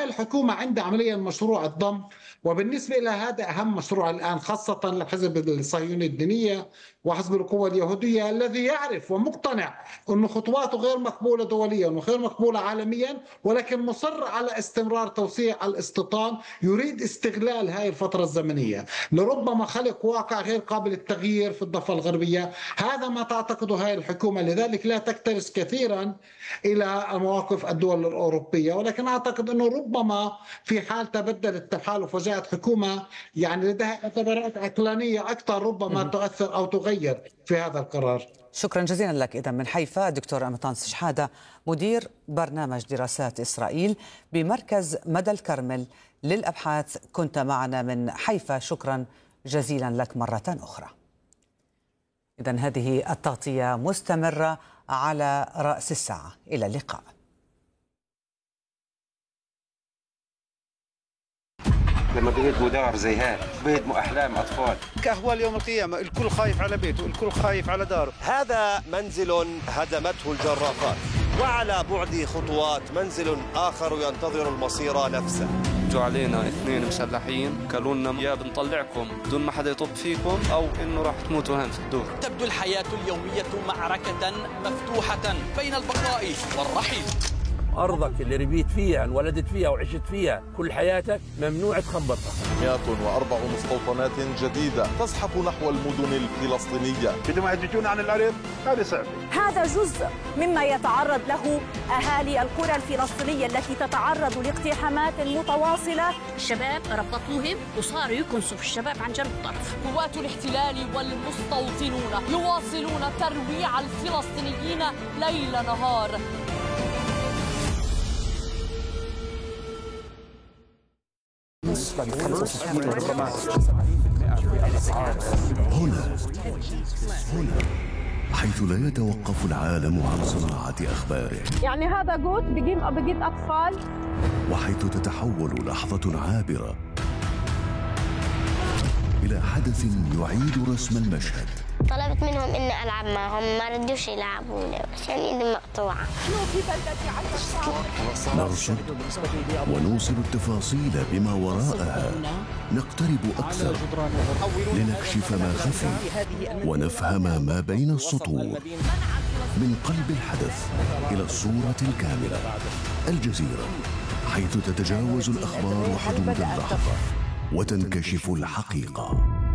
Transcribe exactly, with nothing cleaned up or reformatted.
الحكومة عندها عمليا مشروع الضم، وبالنسبة إلى هذا أهم مشروع الآن، خاصة لحزب الصهيونية الدينية وحزب القوى اليهودية الذي يعرف ومقتنع أن خطواته غير مقبولة دوليا وغير مقبولة عالميا، ولكن مصر على استمرار توسيع الاستيطان، يريد استغلال هذه الفترة الزمنية لربما خلق واقع غير قابل للتغيير في الضفة الغربية. هذا ما تعتقده هذه الحكومة، لذلك لا تكترث كثيرا إلى مواقف الدول الأوروبية، ولكن أعتقد أنه ربما في حال تبدل التحالف وجاءت حكومة يعني لديها اعتبارات عقلانية أكثر ربما تؤثر أو تغير في هذا القرار. شكرا جزيلا لك. إذا من حيفا دكتور أمطانس شحادة، مدير برنامج دراسات إسرائيل بمركز مدى الكرمل للأبحاث، كنت معنا من حيفا. شكرا جزيلا لك مرة أخرى. إذا هذه التغطية مستمرة على رأس الساعة. إلى اللقاء. لما بيهدموا دار زي هاي بيهدموا أحلام أطفال. كأهوال يوم القيامة، الكل خايف على بيته، الكل خايف على داره. هذا منزل هدمته الجرافات، وعلى بعد خطوات منزل آخر ينتظر المصير نفسه. جو علينا اثنين مسلحين قالوا لنا يا بنطلعكم بدون ما حدا يطب فيكم أو إنه راح تموتوا هون في الدور. تبدو الحياة اليومية معركة مفتوحة بين البقاء والرحيل. أرضك اللي ربيت فيها، انولدت فيها وعشت فيها كل حياتك، ممنوع تخبطها. مئة وأربع مستوطنات جديدة تزحف نحو المدن الفلسطينية. بدهم يهجون عن الأرض، هذه صعبة. هذا جزء مما يتعرض له أهالي القرى الفلسطينية التي تتعرض لاقتحامات متواصلة. الشباب ربطوهم وصاروا يكنسوا في الشباب عن جنب الطرف. قوات الاحتلال والمستوطنون يواصلون ترويع الفلسطينيين ليل نهار. هنا هنا حيث لا يتوقف العالم عن صناعة أخباره، يعني هذا جوت بجيب بجيب أطفال، وحيث تتحول لحظة عابرة إلى حدث يعيد رسم المشهد. طلبت منهم إني ألعب معهم، ما ردوش يلعبوني عشان إيدي مقطوعة. نرصد ونوصل التفاصيل بما وراءها، نقترب أكثر لنكشف ما خفي ونفهم ما بين السطور. من قلب الحدث إلى الصورة الكاملة، الجزيرة، حيث تتجاوز الأخبار حدود اللحظة وتنكشف الحقيقة.